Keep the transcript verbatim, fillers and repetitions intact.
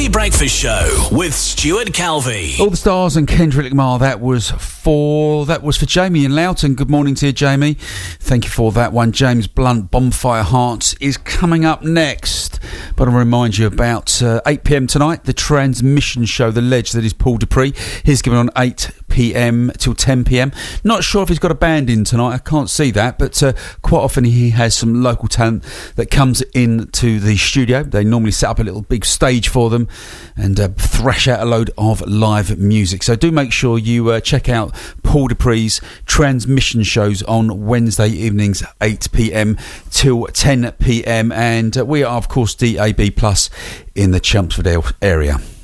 Jamie Breakfast Show with Stuart Calvey. All the Stars and Kendrick Lamar. That was for that was for Jamie in Loughton. Good morning to you, Jamie. Thank you for that one. James Blunt, Bonfire Hearts is coming up next. But I'll remind you about uh, eight p.m. tonight, the Transmission Show, The Ledge, that is Paul Dupree. He's given on eight p.m. till ten p.m. Not sure if he's got a band in tonight. I can't see that, but uh, quite often he has some local talent that comes into the studio. They normally set up a little big stage for them and uh, thrash out a load of live music. So do make sure you uh, check out Paul Dupree's Transmission Shows on Wednesday evenings, eight p.m. till ten p.m. And uh, we are, of course, D A B plus in the Chelmsford area.